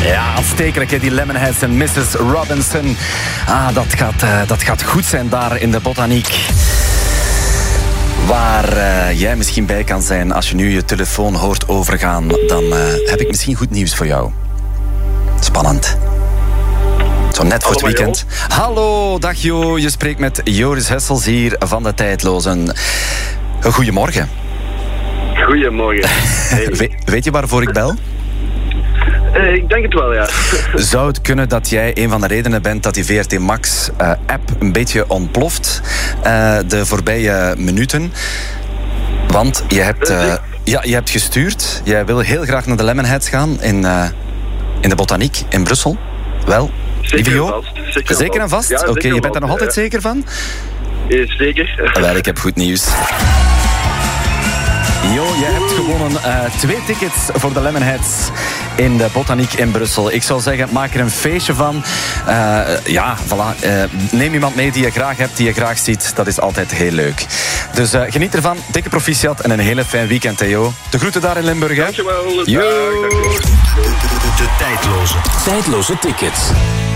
Ja, aanstekelijk, hè, die Lemonheads en Mrs. Robinson. Dat gaat goed zijn daar in de Botaniek. Waar jij misschien bij kan zijn als je nu je telefoon hoort overgaan, dan heb ik misschien goed nieuws voor jou. Spannend. Zo net voor het weekend. Hallo, dag Jo. Je spreekt met Joris Hessels hier van de Tijdlozen. Goedemorgen. Goedemorgen. Hey. Weet je waarvoor ik bel? Ik denk het wel, ja. Zou het kunnen dat jij een van de redenen bent dat die VRT Max-app een beetje ontploft de voorbije minuten? Want je hebt gestuurd. Jij wil heel graag naar de Lemonheads gaan in de Botaniek in Brussel. Wel, lieve Jo? Zeker en vast? Ja, Oké, je bent er nog altijd zeker van? Zeker. Wel, ik heb goed nieuws. Jo, jij hebt gewonnen 2 tickets voor de Lemonheads in de Botaniek in Brussel. Ik zou zeggen, maak er een feestje van. Voilà. Neem iemand mee die je graag hebt, die je graag ziet. Dat is altijd heel leuk. Dus geniet ervan. Dikke proficiat en een hele fijn weekend, hè, Jo. De groeten daar in Limburg, hè. Dankjewel. Jo. De Tijdloze tickets.